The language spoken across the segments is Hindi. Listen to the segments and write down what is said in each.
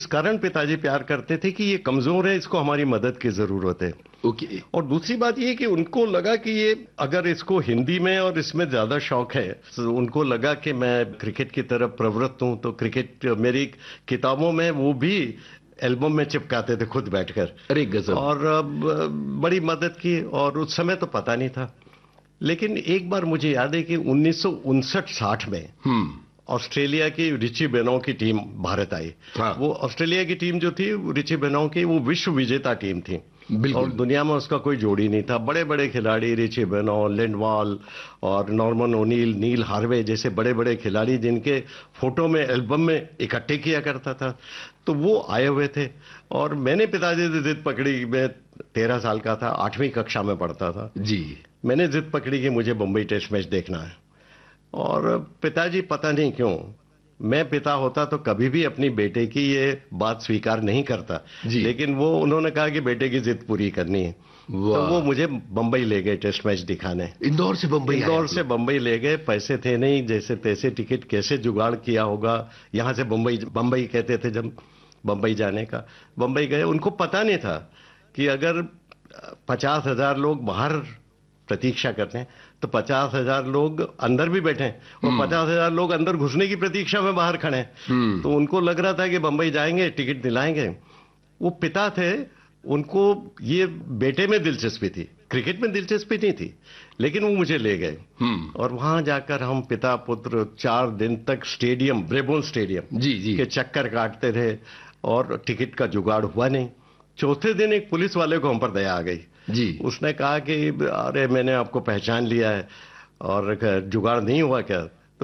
कारण पिताजी प्यार करते थे कि ये कमजोर है, इसको हमारी मदद की जरूरत है। ओके। और दूसरी बात ये कि उनको लगा कि ये अगर इसको हिंदी में और इसमें ज्यादा शौक है, तो उनको लगा कि मैं क्रिकेट की तरफ प्रवृत्त हूं, तो क्रिकेट मेरी किताबों में वो भी एल्बम में चिपकाते थे खुद बैठकर। अरे गजब। और बड़ी मदद की। और उस समय तो पता नहीं था, लेकिन एक बार मुझे याद है कि 1959-60 में ऑस्ट्रेलिया की रिची बेनौ की टीम भारत आई। हाँ। वो ऑस्ट्रेलिया की टीम जो थी रिची बेनौ की, वो विश्व विजेता टीम थी। बिल्कुल। और दुनिया में उसका कोई जोड़ी नहीं था। बड़े बड़े खिलाड़ी, रिची बेनौ, लिंडवाल और नॉर्मन ओनील, नील हार्वे जैसे बड़े बड़े खिलाड़ी जिनके फोटो में एल्बम में इकट्ठे किया करता था, तो वो आए हुए थे। और मैंने पिताजी से जिद पकड़ी, मैं 13 साल का था, 8वीं कक्षा में पढ़ता था जी। मैंने जिद पकड़ी कि मुझे बंबई टेस्ट मैच देखना है। और पिताजी पता नहीं क्यों, मैं पिता होता तो कभी भी अपनी बेटे की ये बात स्वीकार नहीं करता, लेकिन वो उन्होंने कहा कि बेटे की जिद पूरी करनी है। तो वो मुझे बंबई ले गए टेस्ट मैच दिखाने। इंदौर से बंबई? इंदौर से बंबई ले गए। पैसे थे नहीं, जैसे तैसे टिकट कैसे जुगाड़ किया होगा, यहां से बंबई, बंबई कहते थे जब बंबई जाने का। बंबई गए, उनको पता नहीं था कि अगर 50,000 लोग बाहर प्रतीक्षा करते हैं तो 50,000 लोग अंदर भी बैठे हैं, और 50,000 लोग अंदर घुसने की प्रतीक्षा में बाहर खड़े हैं। तो उनको लग रहा था कि बंबई जाएंगे, टिकट दिलाएंगे। वो पिता थे, उनको ये बेटे में दिलचस्पी थी, क्रिकेट में दिलचस्पी नहीं थी, लेकिन वो मुझे ले गए। और वहां जाकर हम पिता पुत्र 4 दिन तक स्टेडियम, ब्रेबोन स्टेडियम के चक्कर काटते थे, और टिकट का जुगाड़ हुआ नहीं। चौथे दिन एक पुलिस वाले को हम पर दया आ गई जी। उसने कहा कि अरे मैंने आपको पहचान लिया है, और जुगाड़ नहीं हुआ क्या? तो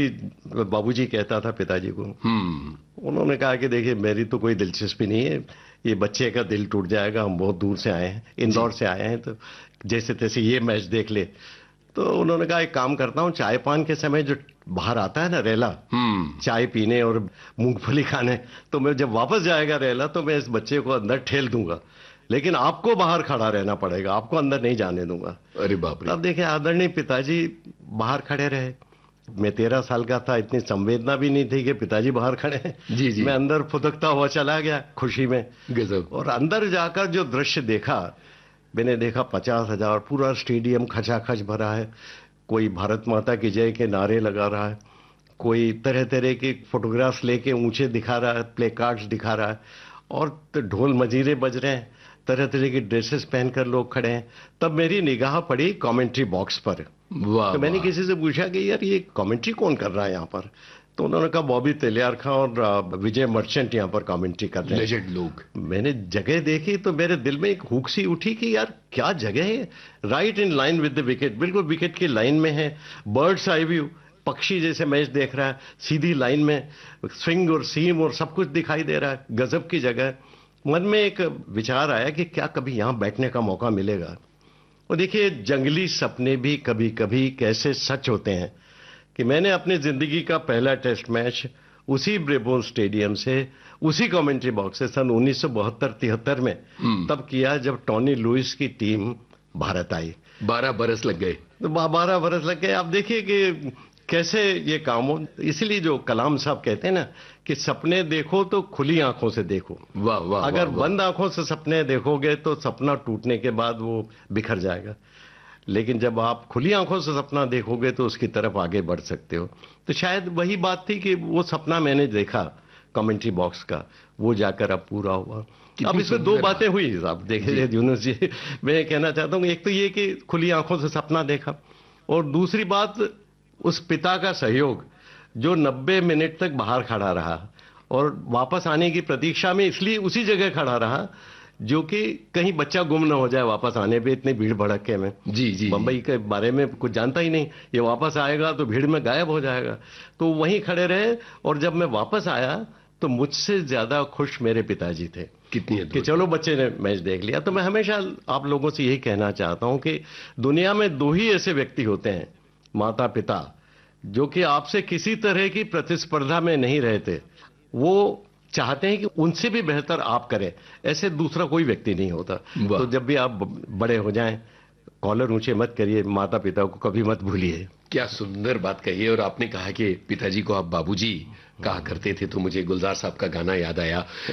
बाबूजी कहता था पिताजी को। उन्होंने कहा कि देखिए मेरी तो कोई दिलचस्पी नहीं है, ये बच्चे का दिल टूट जाएगा, हम बहुत दूर से आए हैं, इंदौर से आए हैं, तो जैसे तैसे ये मैच देख ले। तो उन्होंने कहा एक काम करता हूँ, चाय पान के समय जो बाहर आता है ना रेला, चाय पीने और मूंगफली खाने, तो मैं जब वापस जाएगा रेला तो मैं इस बच्चे को अंदर ठेल दूंगा, लेकिन आपको बाहर खड़ा रहना पड़ेगा, आपको अंदर नहीं जाने दूंगा। अरे बाप रे। अब देखिए आदरणीय पिताजी बाहर खड़े रहे। मैं 13 साल का था, इतनी संवेदना भी नहीं थी कि पिताजी बाहर खड़े हैं। जी। मैं अंदर फुदकता हुआ चला गया खुशी में। गजब। और अंदर जाकर जो दृश्य देखा, मैंने देखा 50,000, पूरा स्टेडियम खचाखच भरा है। कोई भारत माता की जय के नारे लगा रहा है, कोई तरह तरह के फोटोग्राफ्स लेके ऊंचे दिखा रहा है, प्ले कार्ड्स दिखा रहा है, और तो ढोल मजीरे बज रहे हैं, तरह तरह की ड्रेसेस पहनकर लोग खड़े हैं। तब मेरी निगाह पड़ी कमेंट्री बॉक्स पर। तो मैंने किसी से पूछा कि यार ये कमेंट्री कौन कर रहा है यहाँ पर? तो उन्होंने कहा बॉबी तेलियार खां और विजय मर्चेंट यहाँ पर कमेंट्री कर रहे हैं, लेजेंड लोग। मैंने जगह देखी तो मेरे दिल में एक हुक सी उठी कि यार क्या जगह है, right in line with the wicket, बिल्कुल विकेट की लाइन में है, बर्ड्स आई व्यू, पक्षी जैसे मैच देख रहा है, सीधी लाइन में स्विंग और सीम और सब कुछ दिखाई दे रहा है, गजब की जगह। मन में एक विचार आया कि क्या कभी यहां बैठने का मौका मिलेगा। और देखिए जंगली सपने भी कभी कभी कैसे सच होते हैं कि मैंने अपनी जिंदगी का पहला टेस्ट मैच उसी ब्रेबोन स्टेडियम से, उसी कमेंट्री बॉक्स से सन 1972-73 में तब किया जब टॉनी लुइस की टीम भारत आई। 12 बरस लग गए। तो 12 बरस लग गए। आप देखिए कि कैसे ये काम हो। इसीलिए जो कलाम साहब कहते हैं ना कि सपने देखो तो खुली आंखों से देखो। वाह वाह। अगर बंद आंखों से सपने देखोगे तो सपना टूटने के बाद वो बिखर जाएगा, लेकिन जब आप खुली आंखों से सपना देखोगे तो उसकी तरफ आगे बढ़ सकते हो। तो शायद वही बात थी कि वो सपना मैंने देखा कमेंट्री बॉक्स का, वो जाकर अब पूरा हुआ। अब इसमें 2 बातें हुई साहब, देखिए यूनुस जी, मैं कहना चाहता हूँ, एक तो ये कि खुली आंखों से सपना देखा, और दूसरी बात उस पिता का सहयोग जो 90 मिनट तक बाहर खड़ा रहा और वापस आने की प्रतीक्षा में इसलिए उसी जगह खड़ा रहा जो कि कहीं बच्चा गुम ना हो जाए वापस आने पे, इतनी भीड़ भड़के में। जी। बंबई के बारे में कुछ जानता ही नहीं, ये वापस आएगा तो भीड़ में गायब हो जाएगा, तो वहीं खड़े रहे। और जब मैं वापस आया तो मुझसे ज्यादा खुश मेरे पिताजी थे कि चलो बच्चे ने मैच देख लिया। तो मैं हमेशा आप लोगों से यही कहना चाहता हूं कि दुनिया में 2 ही ऐसे व्यक्ति होते हैं, माता पिता, जो कि आपसे किसी तरह की प्रतिस्पर्धा में नहीं रहते, वो चाहते हैं कि उनसे भी बेहतर आप करें, ऐसे दूसरा कोई व्यक्ति नहीं होता। तो जब भी आप बड़े हो जाएं, कॉलर ऊंचे मत करिए, माता पिता को कभी मत भूलिए। क्या सुंदर बात कही है। और आपने कहा कि पिताजी को आप बाबूजी कहा करते थे, तो मुझे गुलजार साहब का गाना याद आया।